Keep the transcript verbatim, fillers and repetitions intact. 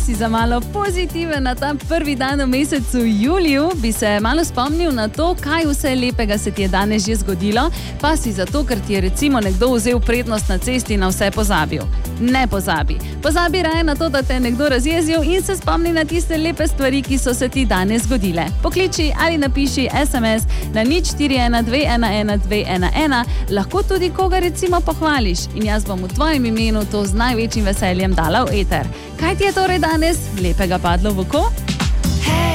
si za malo pozitiven na ta prvi dan v mesecu juliju, bi se malo spomnil na to, kaj vse lepega se ti je danes že zgodilo, pa si zato, ker ti je recimo nekdo vzel prednost na cesti, na vse pozabil. Ne pozabi. Pozabi raje na to, da te je nekdo razjezil in se spomni na tiste lepe stvari, ki so se ti danes zgodile. Pokliči ali napiši es em es na nič štiri ena dve ena ena dve ena ena, lahko tudi koga recimo pohvališ in jaz bom v tvojem imenu to z največjim veseljem dala v eter. Kaj ti je torej danes lepega padlo v oko?